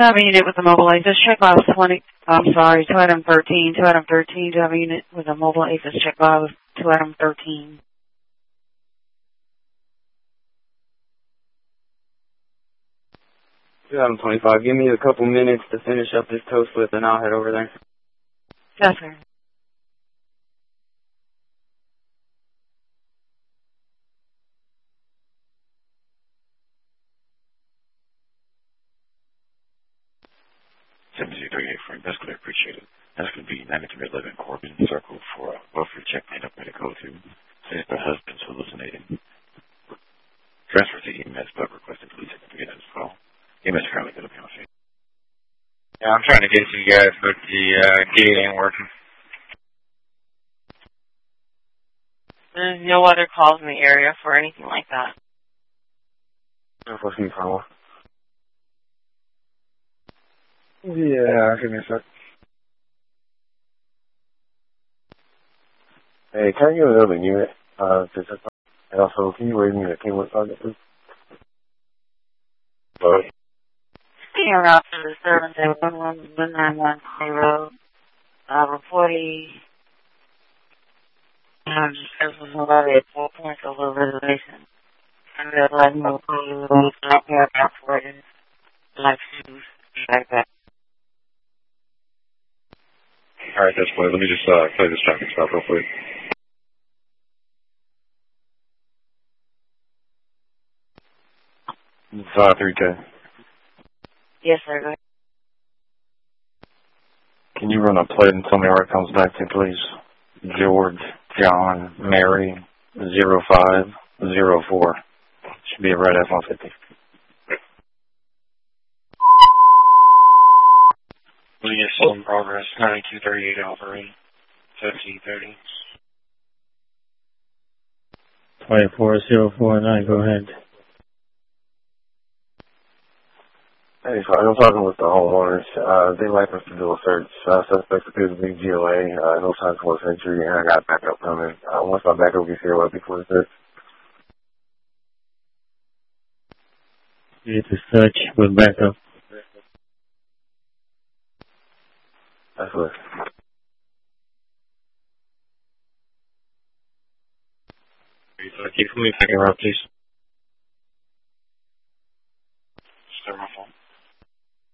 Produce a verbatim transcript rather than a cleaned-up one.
To have a unit with a mobile APHIS check box twenty, I'm sorry, two item thirteen, two item thirteen, to have a unit with a mobile APHIS check box two item thirteen. two item twenty-five, give me a couple minutes to finish up this toast flip and I'll head over there. Yes, sir. seven zero three eight for Investor, appreciate it. That's going to be ninety-three eleven Corbin Circle for a welfare check made up by the code to says the husband's hallucinating. Transfer to E M S, but requested police to get this call. E M S currently going to be on scene. Yeah, I'm trying to get to you guys, but the uh, gate ain't working. There's no other calls in the area for anything like that. What's the problem? Yeah, give me a sec. Hey, can I get another unit? Uh, to this and also, can you rate me the Kingwood target, please? Hello? Here after the seven day one one one nine one zero, uh, reporting, um, this was somebody at four points over reservation. And they're like, no, please, not here, not for it, like shoes, like that. Alright, that's fine. Let me just uh, play this traffic stop real quick. Uh, three ten. Yes, sir. Go ahead. Can you run a plate and tell me where it comes back to, please? George, John, Mary, zero five zero four. Should be a red F one fifty. Unit still in progress, ninety-two thirty-eight operating, seventeen thirty. twenty-four zero four nine, go ahead. Hey, so I'm talking with the homeowners. Uh, they like us to do a search. Uh, suspect appears to be G O A. Uh, no signs of entry, and I got backup coming. Uh, once my backup gets here, I'll be for the search. You need to search with backup. That's what. Keep moving back around, please.